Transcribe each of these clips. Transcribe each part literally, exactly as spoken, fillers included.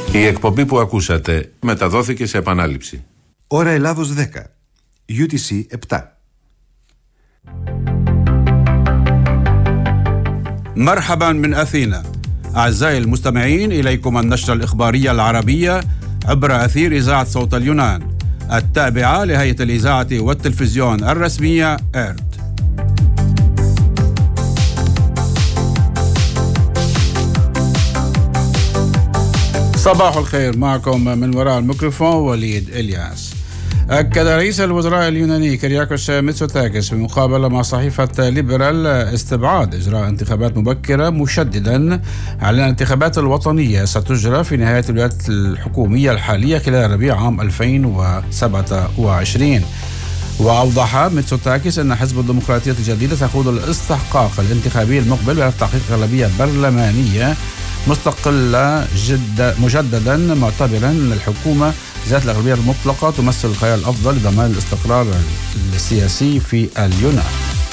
Η εκπομπή που ακούσατε μεταδόθηκε σε επανάληψη. Ώρα Ελλάδος δέκα, γιου τι σι επτά. مرحبا من أثينا. أعزائي المستمعين، إليكم النشرة الإخبارية العربية عبر أثير إذاعة صوت اليونان التابعة لهيئة الإذاعة والتلفزيون الرسمية إيرت. صباح الخير، معكم من وراء الميكروفون وليد إلياس. أكد رئيس الوزراء اليوناني كيرياكوس ميتسوتاكس بمقابلة مع صحيفة ليبرال استبعاد إجراء انتخابات مبكرة، مشددا على أن الانتخابات الوطنية ستجرى في نهاية الولايات الحكومية الحالية خلال ربيع عام ألفين وسبعة وعشرين. وأوضح ميتسوتاكس أن حزب الديمقراطية الجديدة تخوض الاستحقاق الانتخابي المقبل على تحقيق غالبية برلمانية مستقلة جد مجددا، معتبرا أن الحكومة ذات الأغلبية المطلقة تمثل الخيار الأفضل لضمان الاستقرار السياسي في اليونان.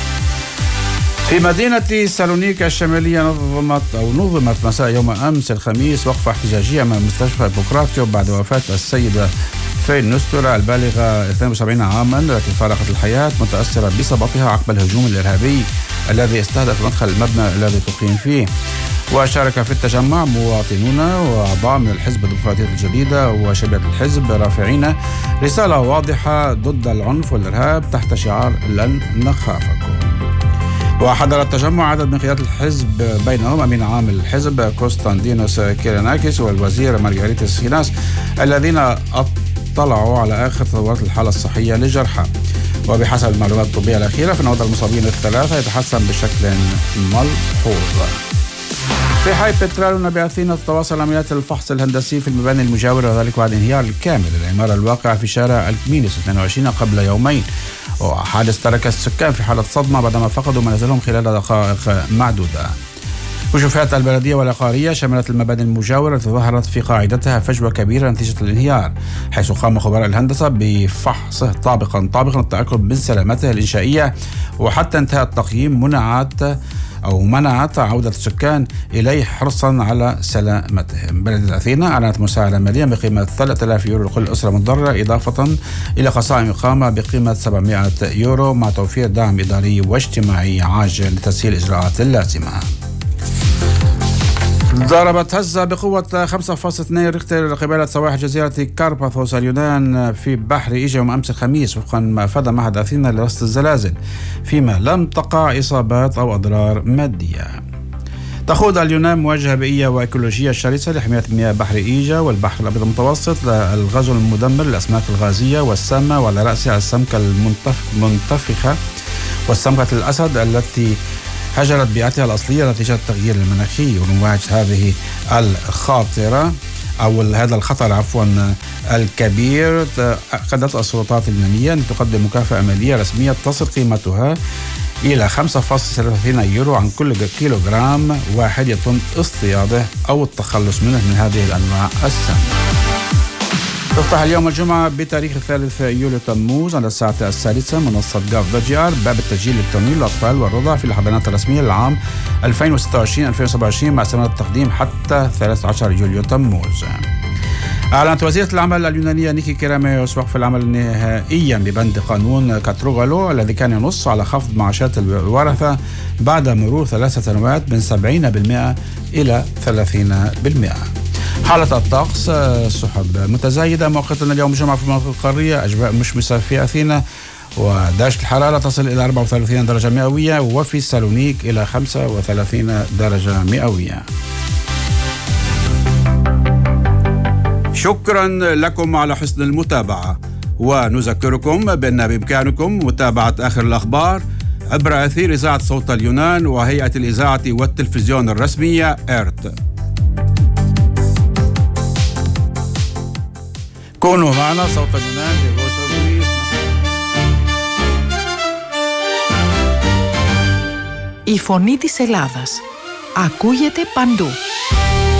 في مدينة سالونيكا الشمالية نظمت أو نظمت مساء يوم أمس الخميس وقفة احتجاجية أمام مستشفى هيبوكراتيو بعد وفاة السيدة فين نستورا البالغة اثنين وسبعين عاما التي فارقت الحياة متأثرة بإصابتها عقب الهجوم الإرهابي الذي استهدف مدخل المبنى الذي تقيم فيه. وشارك في التجمع مواطنون وأعضاء من الحزب الديمقراطية الجديدة وشباب الحزب رافعين رسالة واضحة ضد العنف والإرهاب تحت شعار لن نخافكم. وحضر التجمع عدد من قيادات الحزب، بينهم أمين عام الحزب كوستاندينوس كيريناكيس والوزير مارغاريتس خيناس، الذين اطلعوا على آخر تطورات الحالة الصحية للجرحى. وبحسب المعلومات الطبية الأخيرة فإن وضع المصابين الثلاثة يتحسن بشكل ملحوظ. في حي بترالونا بأثينا تتواصل عمليات الفحص الهندسي في المباني المجاورة، وذلك بعد انهيار الكامل للعمارة الواقعة في شارع الكمينوس اثنين وعشرين قبل يومين. وحادث ترك السكان في حالة صدمة بعدما فقدوا منازلهم خلال دقائق معدودة. كشوفات البلدية والعقارية شملت المباني المجاورة التي ظهرت في قاعدتها فجوة كبيرة نتيجة الانهيار، حيث قام خبراء الهندسة بفحصه طابقا طابقا للتأكد من سلامته الإنشائية، وحتى انتهى التقييم منعت أو منعت عودة السكان إليه حرصا على سلامتهم. بلدية أثينا أعلنت مساعدة مالية بقيمة ثلاثة آلاف يورو لكل أسرة متضررة، إضافة إلى قصائم إقامة بقيمة سبعمائة يورو مع توفير دعم إداري واجتماعي عاجل لتسهيل الإجراءات اللازمة. ضربت هزة بقوة خمسة فاصلة اثنين ريختر قبالة سواحل جزيرة كارباثوس اليونان في بحر إيجا يوم أمس الخميس، وفقا ما أفاد معهد أثينا لرصد الزلازل، فيما لم تقع إصابات أو أضرار مادية. تخوض اليونان مواجهة بيئية وإيكولوجية شرسة لحماية مياه بحر إيجا والبحر الأبيض المتوسط للغزو المدمر للأسماك الغازية والسامة، وعلى رأسها السمكة المنتفخة والسمكة الأسد التي هجرت بيئتها الأصلية نتيجة التغيير المناخي. ونواجه هذه الخاطرة أو هذا الخطر عفوا الكبير، أكدت السلطات اليونانية أن تقدم مكافأة مالية رسمية تصل قيمتها إلى خمسة فاصلة ثلاثين يورو عن كل كيلوغرام واحد يتم اصطياده أو التخلص منه من هذه الأنواع السامة. تفتح اليوم الجمعة بتاريخ الثالث يوليو تموز عند الساعة السادسة منصة جاف جي آر باب التسجيل الإلكتروني للأطفال والرضع في الحضانات الرسمية للعام ألفين وستة وعشرين ألفين وسبعة وعشرين مع سنة التقديم حتى ثلاثة عشر يوليو تموز. أعلنت وزيرة العمل اليونانية نيكي كيراميوس وقف العمل نهائيا ببند قانون كاتروغالو الذي كان ينص على خفض معاشات الورثة بعد مرور ثلاث سنوات من سبعين بالمئة إلى ثلاثين بالمئة. حالة الطقس سحب متزايدة مؤقتا اليوم الجمعة في المناطق القارية، أجواء مشمسة في أثينا ودرجة الحرارة تصل إلى أربعة وثلاثين درجة مئوية، وفي سالونيك إلى خمسة وثلاثين درجة مئوية. شكرا لكم على حسن المتابعة، ونذكركم بأن بإمكانكم متابعة آخر الأخبار عبر أثير إذاعة صوت اليونان وهيئة الإذاعة والتلفزيون الرسمية إيرت. كونوا معنا صوت اليونان في Voice of Greece. Η φωνή της Ελλάδας ακούγεται παντού.